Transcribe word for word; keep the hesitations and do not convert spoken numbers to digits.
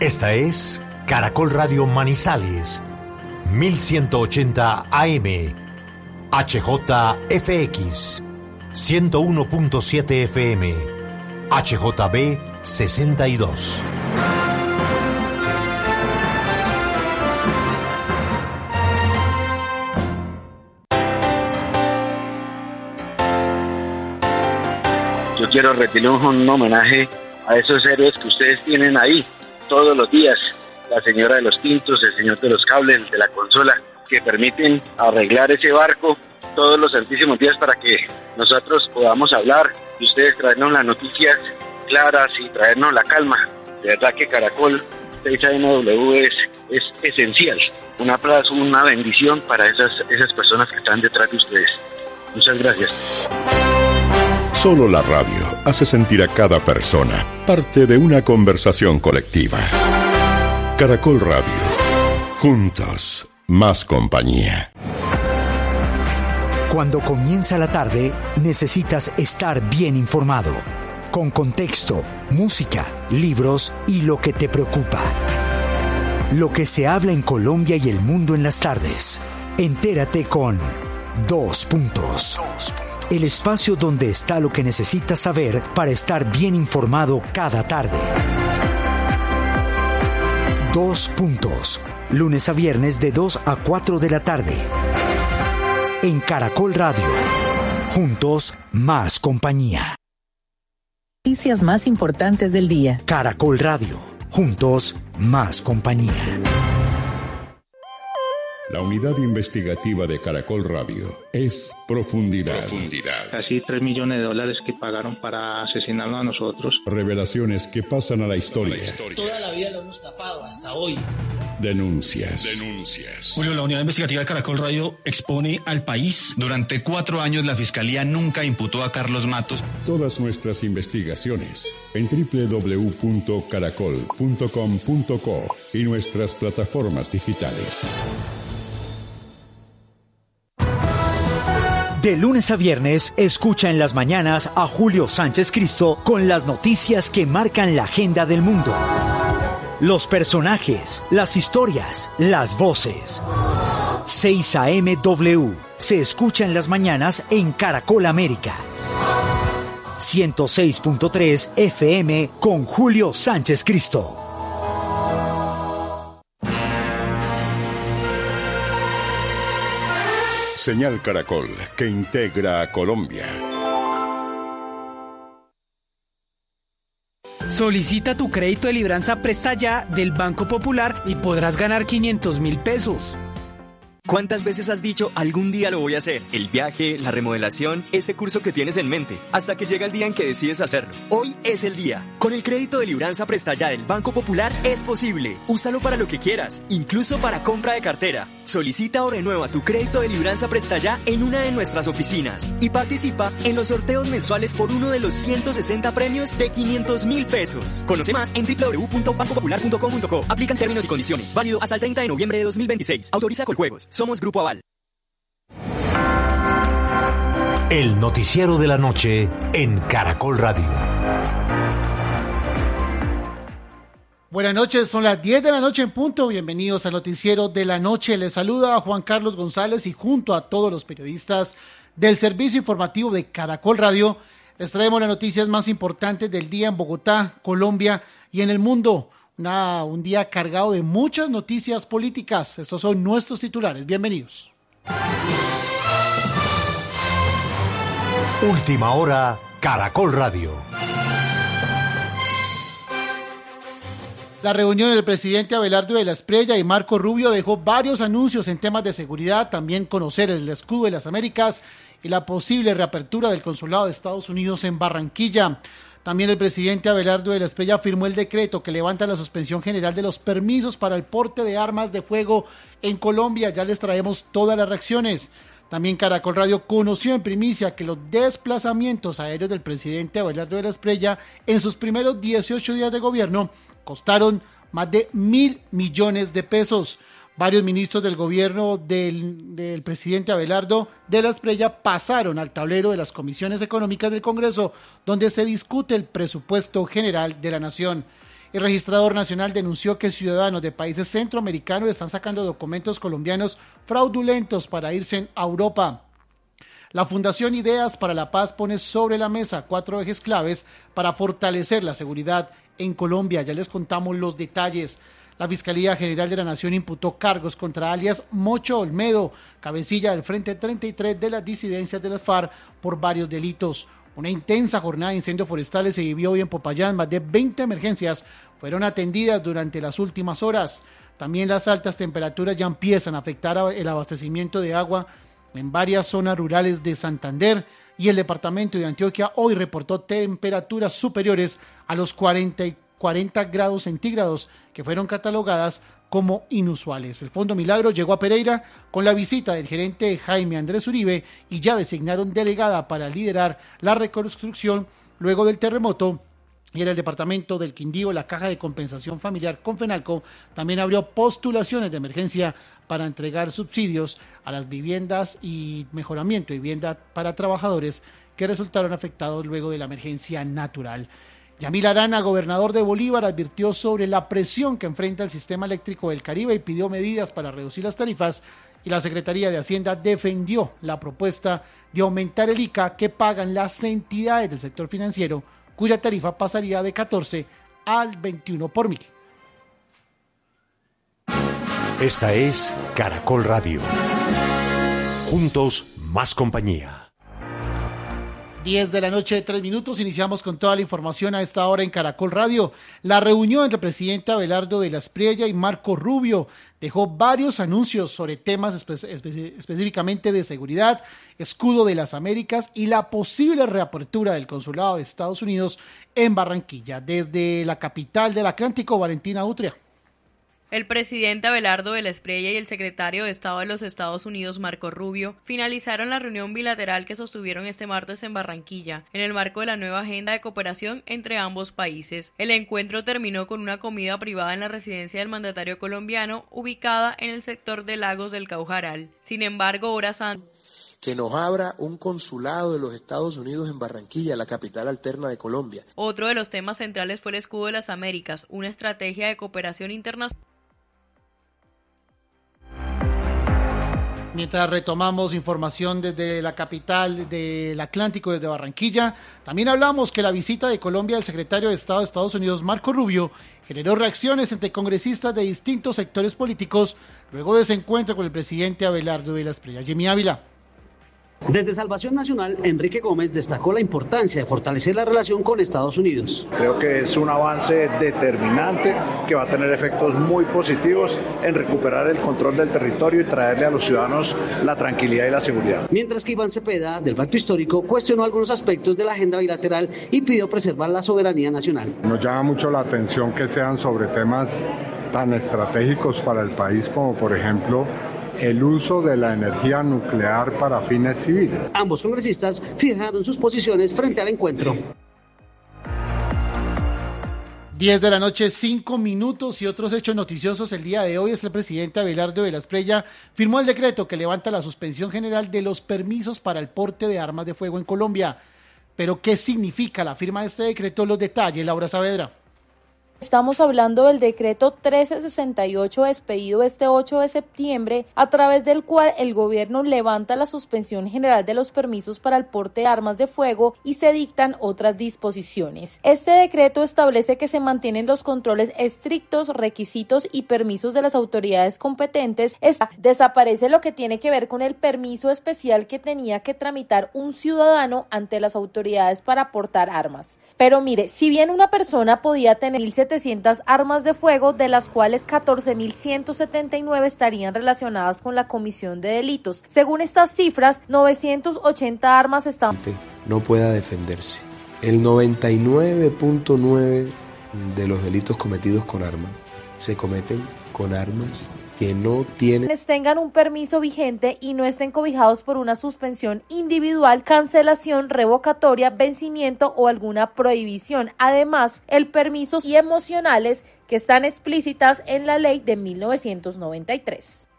Esta es Caracol Radio Manizales, mil ciento ochenta A M, H J F X, ciento uno punto siete F M, H J B sesenta y dos. Yo quiero rendirle un homenaje a esos héroes que ustedes tienen ahí todos los días, la señora de los tintos, el señor de los cables, el de la consola, que permiten arreglar ese barco todos los santísimos días para que nosotros podamos hablar y ustedes traernos las noticias claras y traernos la calma. De verdad que Caracol seis A M W es, es esencial. Un aplauso, una bendición para esas, esas personas que están detrás de ustedes. Muchas gracias. Solo la radio hace sentir a cada persona parte de una conversación colectiva. Caracol Radio. Juntos, más compañía. Cuando comienza la tarde, necesitas estar bien informado. Con contexto, música, libros y lo que te preocupa. Lo que se habla en Colombia y el mundo en las tardes. Entérate con Dos Puntos. El espacio donde está lo que necesitas saber para estar bien informado cada tarde. Dos Puntos. Lunes a viernes de dos a cuatro de la tarde. En Caracol Radio. Juntos, más compañía. Noticias más importantes del día. Caracol Radio. Juntos, más compañía. La unidad investigativa de Caracol Radio es Profundidad. Profundidad. Casi tres millones de dólares que pagaron para asesinarnos a nosotros. Revelaciones que pasan a la historia. La historia. Toda la vida lo hemos tapado hasta hoy. Denuncias. Denuncias. Julio, la unidad investigativa de Caracol Radio expone al país. Durante cuatro años la Fiscalía nunca imputó a Carlos Matos. Todas nuestras investigaciones en doble u doble u doble u punto caracol punto com punto co y nuestras plataformas digitales. De lunes a viernes, escucha en las mañanas a Julio Sánchez Cristo con las noticias que marcan la agenda del mundo. Los personajes, las historias, las voces. seis A M W se escucha en las mañanas en Caracol América. ciento seis punto tres F M con Julio Sánchez Cristo. Señal Caracol, que integra a Colombia. Solicita tu crédito de libranza Presta Ya del Banco Popular y podrás ganar quinientos mil pesos. ¿Cuántas veces has dicho algún día lo voy a hacer? El viaje, la remodelación, ese curso que tienes en mente, hasta que llega el día en que decides hacerlo. Hoy es el día. Con el crédito de libranza Presta Ya del Banco Popular es posible. Úsalo para lo que quieras, incluso para compra de cartera. Solicita o renueva tu crédito de libranza Presta Ya en una de nuestras oficinas y participa en los sorteos mensuales por uno de los ciento sesenta premios de quinientos mil pesos. Conoce más en doble u doble u doble u punto banco popular punto com punto co. Aplican términos y condiciones. Válido hasta el treinta de noviembre de dos mil veintiséis. Autoriza Coljuegos. Somos Grupo Aval. El noticiero de la noche en Caracol Radio. Buenas noches, son las diez de la noche en punto. Bienvenidos al noticiero de la noche. Les saluda a Juan Carlos González y junto a todos los periodistas del servicio informativo de Caracol Radio les traemos las noticias más importantes del día en Bogotá, Colombia y en el mundo. Una, un día cargado de muchas noticias políticas. Estos son nuestros titulares. Bienvenidos. Última hora, Caracol Radio. La reunión del presidente Abelardo de la Espriella y Marco Rubio dejó varios anuncios en temas de seguridad, también conocer el escudo de las Américas y la posible reapertura del consulado de Estados Unidos en Barranquilla. También el presidente Abelardo de la Espriella firmó el decreto que levanta la suspensión general de los permisos para el porte de armas de fuego en Colombia. Ya les traemos todas las reacciones. También Caracol Radio conoció en primicia que los desplazamientos aéreos del presidente Abelardo de la Espriella en sus primeros dieciocho días de gobierno costaron más de mil millones de pesos. Varios ministros del gobierno del, del presidente Abelardo de la Espriella pasaron al tablero de las comisiones económicas del Congreso, donde se discute el presupuesto general de la nación. El registrador nacional denunció que ciudadanos de países centroamericanos están sacando documentos colombianos fraudulentos para irse a Europa. La Fundación Ideas para la Paz pone sobre la mesa cuatro ejes claves para fortalecer la seguridad en Colombia. Ya les contamos los detalles. La Fiscalía General de la Nación imputó cargos contra alias Mocho Olmedo, cabecilla del Frente treinta y tres de las disidencias de las FARC, por varios delitos. Una intensa jornada de incendios forestales se vivió hoy en Popayán. Más de veinte emergencias fueron atendidas durante las últimas horas. También las altas temperaturas ya empiezan a afectar el abastecimiento de agua en varias zonas rurales de Santander, y el departamento de Antioquia hoy reportó temperaturas superiores a los cuarenta, cuarenta grados centígrados, que fueron catalogadas como inusuales. El Fondo Milagro llegó a Pereira con la visita del gerente Jaime Andrés Uribe y ya designaron delegada para liderar la reconstrucción luego del terremoto. Y en el departamento del Quindío, la Caja de Compensación Familiar Confenalco también abrió postulaciones de emergencia para entregar subsidios a las viviendas y mejoramiento de vivienda para trabajadores que resultaron afectados luego de la emergencia natural. Yamil Arana, gobernador de Bolívar, advirtió sobre la presión que enfrenta el sistema eléctrico del Caribe y pidió medidas para reducir las tarifas, y la Secretaría de Hacienda defendió la propuesta de aumentar el I C A que pagan las entidades del sector financiero, cuya tarifa pasaría de catorce al veintiuno por mil. Esta es Caracol Radio. Juntos, más compañía. diez de la noche, tres minutos. Iniciamos con toda la información a esta hora en Caracol Radio. La reunión entre el presidente Abelardo de la Espriella y Marco Rubio dejó varios anuncios sobre temas espe- espe- específicamente de seguridad, escudo de las Américas y la posible reapertura del consulado de Estados Unidos en Barranquilla. Desde la capital del Atlántico, Valentina Utria. El presidente Abelardo de la Espriella y el secretario de Estado de los Estados Unidos, Marco Rubio, finalizaron la reunión bilateral que sostuvieron este martes en Barranquilla, en el marco de la nueva agenda de cooperación entre ambos países. El encuentro terminó con una comida privada en la residencia del mandatario colombiano, ubicada en el sector de Lagos del Caujaral. Sin embargo, horas antes que nos abra un consulado de los Estados Unidos en Barranquilla, la capital alterna de Colombia. Otro de los temas centrales fue el escudo de las Américas, una estrategia de cooperación internacional. Mientras retomamos información desde la capital del Atlántico, desde Barranquilla, también hablamos que la visita de Colombia del secretario de Estado de Estados Unidos, Marco Rubio, generó reacciones entre congresistas de distintos sectores políticos luego de ese encuentro con el presidente Abelardo de la Espriella. Jimmy Ávila. Desde Salvación Nacional, Enrique Gómez destacó la importancia de fortalecer la relación con Estados Unidos. Creo que es un avance determinante que va a tener efectos muy positivos en recuperar el control del territorio y traerle a los ciudadanos la tranquilidad y la seguridad. Mientras que Iván Cepeda, del Pacto Histórico, cuestionó algunos aspectos de la agenda bilateral y pidió preservar la soberanía nacional. Nos llama mucho la atención que sean sobre temas tan estratégicos para el país como, por ejemplo, el uso de la energía nuclear para fines civiles. Ambos congresistas fijaron sus posiciones frente al encuentro. diez de la noche, cinco minutos, y otros hechos noticiosos el día de hoy es que el presidente Abelardo de la Espriella firmó el decreto que levanta la suspensión general de los permisos para el porte de armas de fuego en Colombia. Pero, ¿qué significa la firma de este decreto? Los detalles, Laura Saavedra. Estamos hablando del decreto trece sesenta y ocho expedido este ocho de septiembre, a través del cual el gobierno levanta la suspensión general de los permisos para el porte de armas de fuego y se dictan otras disposiciones. Este decreto establece que se mantienen los controles estrictos, requisitos y permisos de las autoridades competentes. Esta desaparece lo que tiene que ver con el permiso especial que tenía que tramitar un ciudadano ante las autoridades para portar armas. Pero mire, si bien una persona podía tener mil setecientas armas de fuego, de las cuales catorce mil ciento setenta y nueve estarían relacionadas con la comisión de delitos. Según estas cifras, novecientas ochenta armas están... No pueda defenderse. El noventa y nueve punto nueve de los delitos cometidos con armas se cometen con armas que no tienen... tengan un permiso vigente y no estén cobijados por una suspensión individual, cancelación, revocatoria, vencimiento o alguna prohibición. Además, el permiso y emocionales que están explícitas en la ley de mil novecientos noventa y tres.